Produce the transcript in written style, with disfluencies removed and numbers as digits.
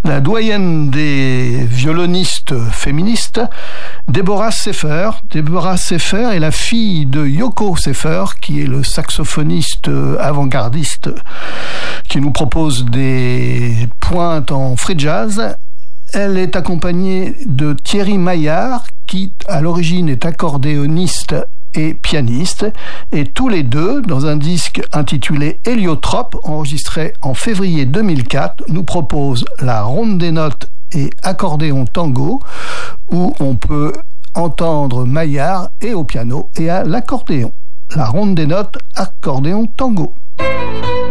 la doyenne des violonistes féministes, Deborah Sefer. Deborah Sefer est la fille de Yoko Sefer, qui est le saxophoniste avant-gardiste qui nous propose des pointes en free jazz. Elle est accompagnée de Thierry Maillard, qui à l'origine est accordéoniste et pianiste, et tous les deux, dans un disque intitulé Héliotrope, enregistré en février 2004, nous proposent la ronde des notes et accordéon tango, où on peut entendre Maillard et au piano et à l'accordéon. La ronde des notes, accordéon tango.